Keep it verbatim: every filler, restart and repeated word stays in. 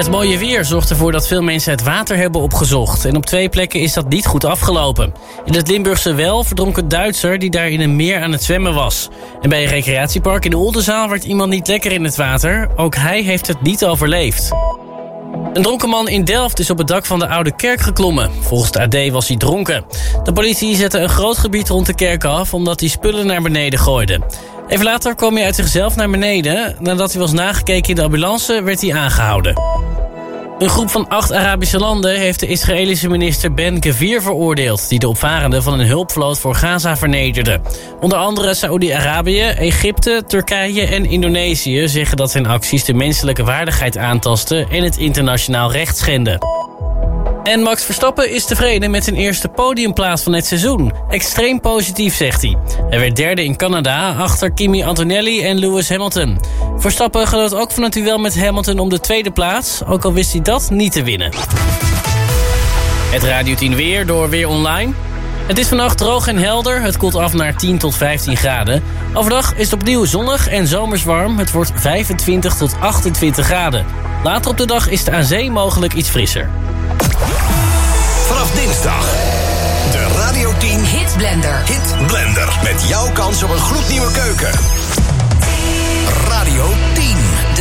Het mooie weer zorgt ervoor dat veel mensen het water hebben opgezocht. En op twee plekken is dat niet goed afgelopen. In het Limburgse Wel verdronk een Duitser die daar in een meer aan het zwemmen was. En bij een recreatiepark in de Oldenzaal werd iemand niet lekker in het water. Ook hij heeft het niet overleefd. Een dronken man in Delft is op het dak van de Oude Kerk geklommen. Volgens het A D was hij dronken. De politie zette een groot gebied rond de kerk af omdat hij spullen naar beneden gooide. Even later kwam hij uit zichzelf naar beneden. Nadat hij was nagekeken in de ambulance werd hij aangehouden. Een groep van acht Arabische landen heeft de Israëlische minister Ben Gvir veroordeeld, die de opvarenden van een hulpvloot voor Gaza vernederde. Onder andere Saoedi-Arabië, Egypte, Turkije en Indonesië zeggen dat zijn acties de menselijke waardigheid aantasten en het internationaal recht schenden. En Max Verstappen is tevreden met zijn eerste podiumplaats van het seizoen. Extreem positief, zegt hij. Hij werd derde in Canada, achter Kimi Antonelli en Lewis Hamilton. Verstappen genoot ook van het duel met Hamilton om de tweede plaats, ook al wist hij dat niet te winnen. Het Radio tien weer door Weer Online. Het is vannacht droog en helder. Het koelt af naar tien tot vijftien graden. Overdag is het opnieuw zonnig en zomers warm. Het wordt vijfentwintig tot achtentwintig graden. Later op de dag is het aan zee mogelijk iets frisser. Vanaf dinsdag de Radio tien Hit Blender. Hit Blender. Met jouw kans op een gloednieuwe keuken. Radio tien.